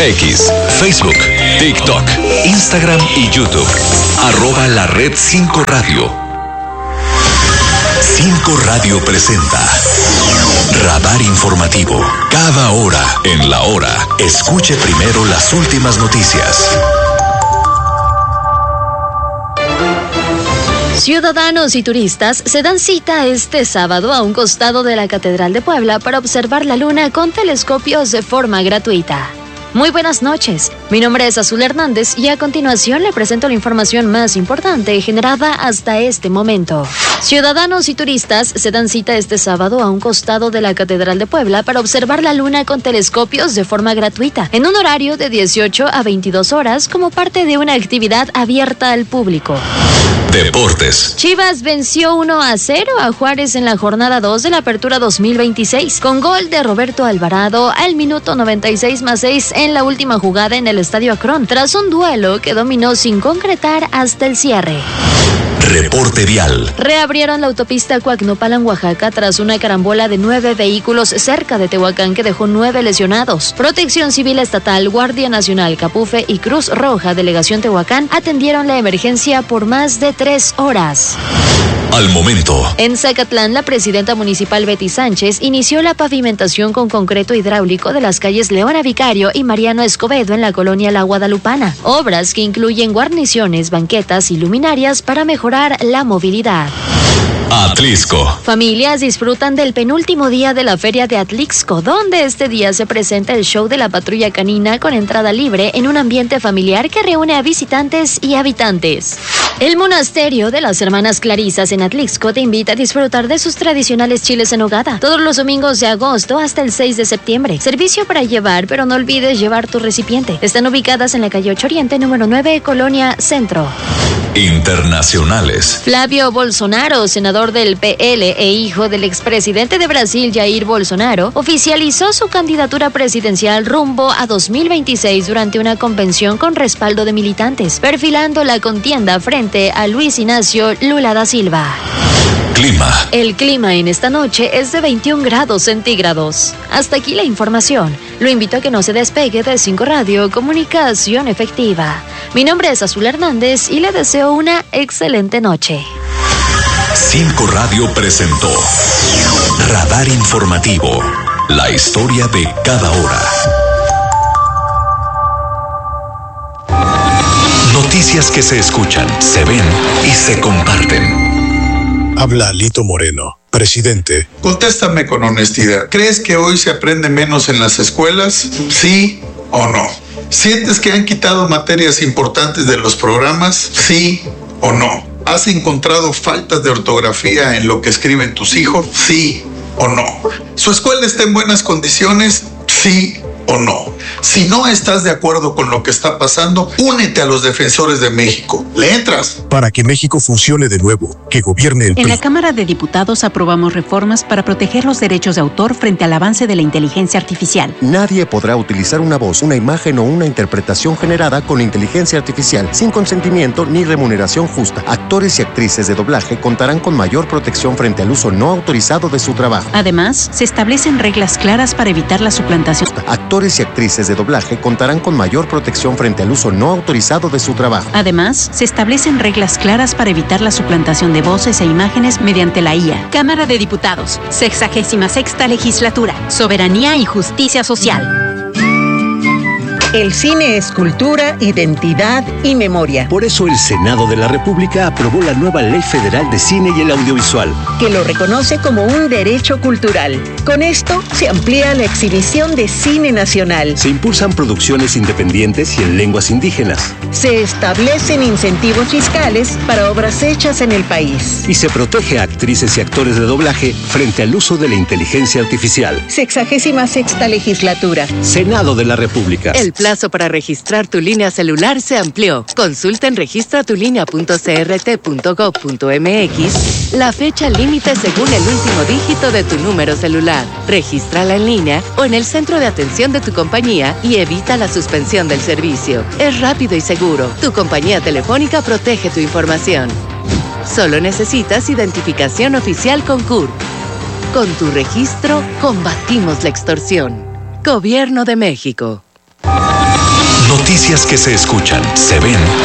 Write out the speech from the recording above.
X, Facebook, TikTok, Instagram y YouTube. @la red 5 Radio. 5 Radio presenta Radar Informativo. Cada hora, en la hora, escuche primero las últimas noticias. Ciudadanos y turistas se dan cita este sábado a un costado de la Catedral de Puebla para observar la luna con telescopios de forma gratuita. Muy buenas noches, mi nombre es Azul Hernández y a continuación le presento la información más importante generada hasta este momento. Ciudadanos y turistas se dan cita este sábado a un costado de la Catedral de Puebla para observar la luna con telescopios de forma gratuita, en un horario de 18 a 22 horas como parte de una actividad abierta al público. Deportes. Chivas venció 1-0 a Juárez en la jornada 2 de la Apertura 2026, con gol de Roberto Alvarado al minuto 96+6 en la última jugada en el Estadio Akron, tras un duelo que dominó sin concretar hasta el cierre. Reporte vial. Reabrieron la autopista Coacnopalan, Oaxaca, tras una carambola de 9 vehículos cerca de Tehuacán que dejó 9 lesionados. Protección Civil Estatal, Guardia Nacional, Capufe y Cruz Roja, Delegación Tehuacán, atendieron la emergencia por más de 3 horas. Al momento. En Zacatlán, la presidenta municipal Betty Sánchez inició la pavimentación con concreto hidráulico de las calles Leona Vicario y Mariano Escobedo en la colonia La Guadalupana. Obras que incluyen guarniciones, banquetas y luminarias para mejorar la movilidad. Atlixco. Familias disfrutan del penúltimo día de la Feria de Atlixco, donde este día se presenta el show de la patrulla canina con entrada libre en un ambiente familiar que reúne a visitantes y habitantes. El monasterio de las Hermanas Clarisas en Atlixco te invita a disfrutar de sus tradicionales chiles en nogada todos los domingos de agosto hasta el 6 de septiembre. Servicio para llevar, pero no olvides llevar tu recipiente. Están ubicadas en la calle 8 Oriente, número 9, Colonia Centro. Internacionales. Flavio Bolsonaro, senador del PL e hijo del expresidente de Brasil, Jair Bolsonaro, oficializó su candidatura presidencial rumbo a 2026 durante una convención con respaldo de militantes, perfilando la contienda frente a Luis Ignacio Lula da Silva. Clima. El clima en esta noche es de 21 grados centígrados. Hasta aquí la información. Lo invito a que no se despegue de 5 Radio, comunicación efectiva. Mi nombre es Azul Hernández y le deseo una excelente noche. 5 Radio presentó Radar Informativo. La historia de cada hora. Noticias que se escuchan, se ven y se comparten. Habla Lito Moreno, presidente. Contéstame con honestidad. ¿Crees que hoy se aprende menos en las escuelas? ¿Sí o no? ¿Sientes que han quitado materias importantes de los programas? ¿Sí o no? ¿Has encontrado faltas de ortografía en lo que escriben tus hijos? ¿Sí o no? ¿Su escuela está en buenas condiciones? ¿Sí o no? Si no estás de acuerdo con lo que está pasando, únete a los defensores de México. ¿Le entras? Para que México funcione de nuevo, que gobierne el PRI. En la Cámara de Diputados aprobamos reformas para proteger los derechos de autor frente al avance de la inteligencia artificial. Nadie podrá utilizar una voz, una imagen o una interpretación generada con inteligencia artificial sin consentimiento ni remuneración justa. Actores y actrices de doblaje contarán con mayor protección frente al uso no autorizado de su trabajo. Además, se establecen reglas claras para evitar la suplantación. Actores y actrices de doblaje contarán con mayor protección frente al uso no autorizado de su trabajo. Además, se establecen reglas claras para evitar la suplantación de voces e imágenes mediante la IA. Cámara de Diputados, 66ª Legislatura, Soberanía y Justicia Social. El cine es cultura, identidad y memoria. Por eso el Senado de la República aprobó la nueva Ley Federal de Cine y el Audiovisual, que lo reconoce como un derecho cultural. Con esto se amplía la exhibición de cine nacional. Se impulsan producciones independientes y en lenguas indígenas. Se establecen incentivos fiscales para obras hechas en el país. Y se protege a actrices y actores de doblaje frente al uso de la inteligencia artificial. 66ª Legislatura. Senado de la República. El plazo para registrar tu línea celular se amplió. Consulta en registratulinea.crt.gov.mx la fecha límite según el último dígito de tu número celular. Regístrala en línea o en el centro de atención de tu compañía y evita la suspensión del servicio. Es rápido y seguro. Tu compañía telefónica protege tu información. Solo necesitas identificación oficial con CURP. Con tu registro, combatimos la extorsión. Gobierno de México. Noticias que se escuchan, se ven